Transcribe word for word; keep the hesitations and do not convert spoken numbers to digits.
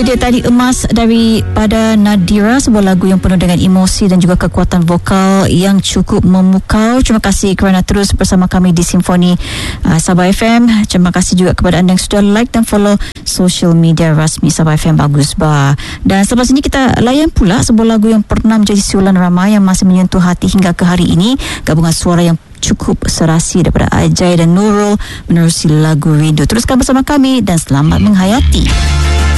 dia tadi Emas daripada Nadira, sebuah lagu yang penuh dengan emosi dan juga kekuatan vokal yang cukup memukau. Terima kasih kerana terus bersama kami di Simfoni uh, Sabah F M. Terima kasih juga kepada anda yang sudah like dan follow social media rasmi Sabah F M. Bagus bah. Dan selepas ini kita layan pula sebuah lagu yang pernah menjadi siulan ramai yang masih menyentuh hati hingga ke hari ini. Gabungan suara yang cukup serasi daripada Ajai dan Nurul menerusi lagu Rindu. Teruskan bersama kami dan selamat menghayati.